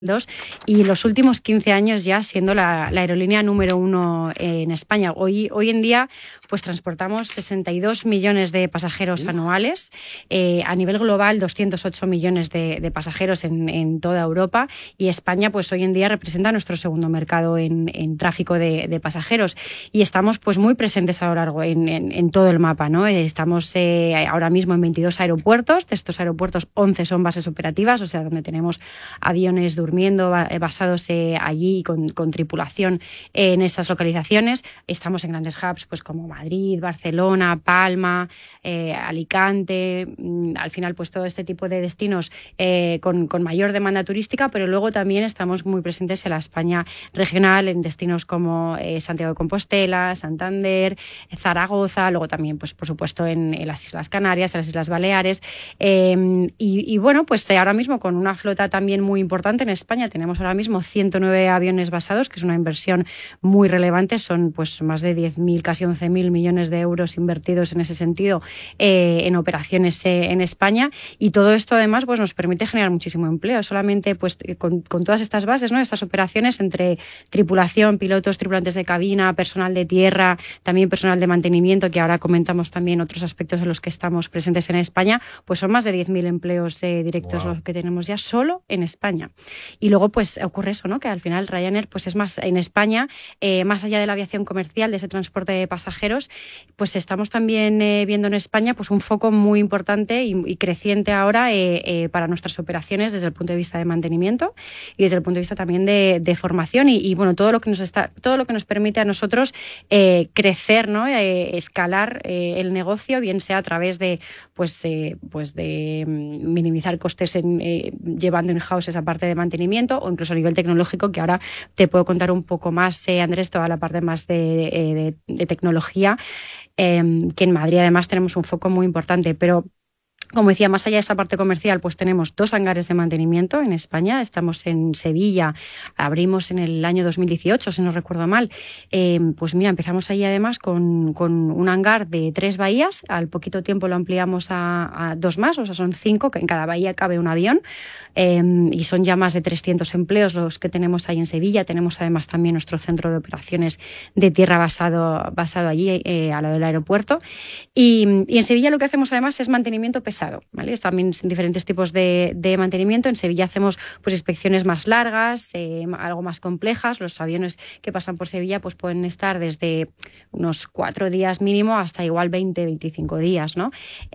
y los últimos 15 años ya siendo la aerolínea número 1 en España. Hoy en día pues transportamos 62 millones de pasajeros anuales, a nivel global 208 millones de pasajeros en toda Europa, y España pues hoy en día representa nuestro segundo mercado en tráfico de pasajeros, y estamos pues muy presentes a lo largo en todo el mapa, ¿no? Estamos ahora mismo en 22 aeropuertos. De estos aeropuertos 11 son bases operativas, o sea, donde tenemos aviones durmiendo basados allí con tripulación en esas localizaciones. Estamos en grandes hubs pues como Madrid, Barcelona, Palma, Alicante, al final pues todo este tipo de destinos con mayor demanda turística, pero luego también estamos muy presentes en la España regional, en destinos como Santiago de Compostela, Santander, Zaragoza, luego también pues por supuesto en las Islas Canarias, en las Islas Baleares, y bueno, pues ahora mismo con una flota también muy importante en España. Tenemos ahora mismo 109 aviones basados, que es una inversión muy relevante. Son pues más de 10.000, casi 11.000 millones de euros invertidos en ese sentido en operaciones en España, y todo esto además pues nos permite generar muchísimo empleo. Solamente pues con todas estas bases, ¿no? Estas operaciones entre tripulación, pilotos, tripulantes de cabina, personal de tierra, también personal de mantenimiento, que ahora comentamos también otros aspectos en los que estamos presentes en España, pues son más de 10.000 empleos directos los que tenemos ya solo en España. Y luego pues ocurre eso, ¿no? Que al final Ryanair pues es más en España, más allá de la aviación comercial, de ese transporte de pasajeros, pues estamos también viendo en España pues un foco muy importante y creciente ahora para nuestras operaciones desde el punto de vista de mantenimiento y desde el punto de vista también de formación y bueno, todo lo que nos permite a nosotros crecer, ¿no? Escalar el negocio, bien sea a través de de minimizar costes llevando in-house esa parte de mantenimiento, o incluso a nivel tecnológico, que ahora te puedo contar un poco más, Andrés, toda la parte más de tecnología, que en Madrid además tenemos un foco muy importante. Pero como decía, más allá de esa parte comercial, pues tenemos 2 hangares de mantenimiento en España. Estamos en Sevilla, abrimos en el año 2018, si no recuerdo mal. Pues mira, empezamos ahí además con un hangar de 3 bahías. Al poquito tiempo lo ampliamos a 2 más, o sea, son 5, que en cada bahía cabe un avión. Y son ya más de 300 empleos los que tenemos ahí en Sevilla. Tenemos además también nuestro centro de operaciones de tierra basado allí, al lado del aeropuerto. Y en Sevilla lo que hacemos además es mantenimiento pesado, ¿vale? También diferentes tipos de mantenimiento. En Sevilla hacemos pues inspecciones más largas, algo más complejas. Los aviones que pasan por Sevilla pues pueden estar desde unos 4 días mínimo hasta igual 20-25 días, ¿no?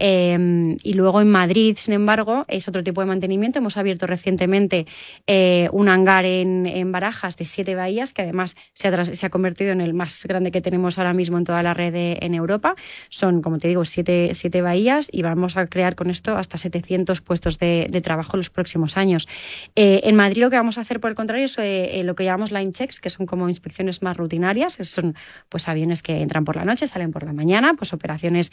Y luego en Madrid, sin embargo, es otro tipo de mantenimiento. Hemos abierto recientemente un hangar en Barajas de 7 bahías, que además se ha convertido en el más grande que tenemos ahora mismo en toda la red en Europa. Son, como te digo, 7 bahías, y vamos a crear con esto hasta 700 puestos de trabajo en los próximos años. En Madrid lo que vamos a hacer, por el contrario, es lo que llamamos line checks, que son como inspecciones más rutinarias. Son pues aviones que entran por la noche, salen por la mañana, pues operaciones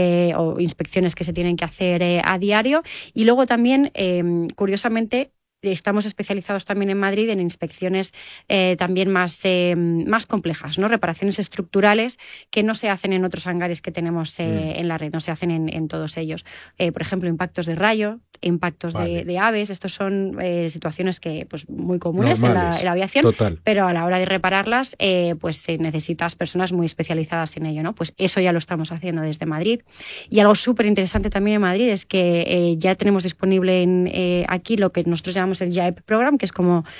o inspecciones que se tienen que hacer a diario. Y luego también, curiosamente, estamos especializados también en Madrid en inspecciones también más complejas, ¿no? Reparaciones estructurales que no se hacen en otros hangares que tenemos en la red, no se hacen en todos ellos. Por ejemplo, impactos de rayo, impactos de aves. Estos son situaciones que pues muy comunes en la aviación. Total. Pero a la hora de repararlas pues necesitas personas muy especializadas en ello, ¿no? Pues eso ya lo estamos haciendo desde Madrid. Y algo súper interesante también en Madrid es que ya tenemos disponible aquí lo que nosotros llamamos el JAEP Program, que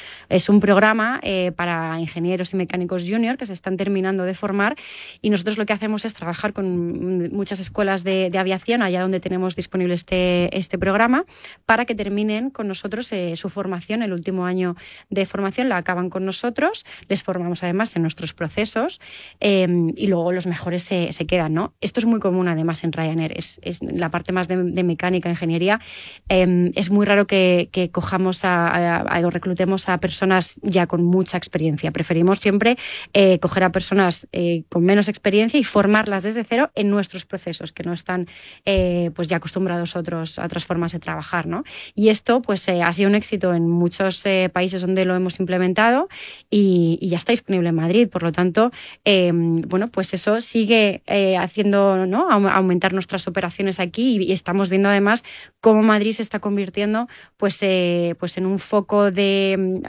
es un programa para ingenieros y mecánicos junior que se están terminando de formar, y nosotros lo que hacemos es trabajar con muchas escuelas de aviación allá donde tenemos disponible este programa, para que terminen con nosotros su formación. El último año de formación la acaban con nosotros, les formamos además en nuestros procesos, y luego los mejores se quedan, ¿no? Esto es muy común además en Ryanair, es la parte más de mecánica, ingeniería. Es muy raro que cojamos o reclutemos a personas ya con mucha experiencia. Preferimos siempre coger a personas con menos experiencia y formarlas desde cero en nuestros procesos, que no están pues ya acostumbrados a otras formas de trabajar, ¿no? Y esto pues ha sido un éxito en muchos países donde lo hemos implementado, y ya está disponible en Madrid. Por lo tanto, bueno, pues eso sigue haciendo, ¿no?, aumentar nuestras operaciones aquí, y estamos viendo además cómo Madrid se está convirtiendo pues pues en un foco de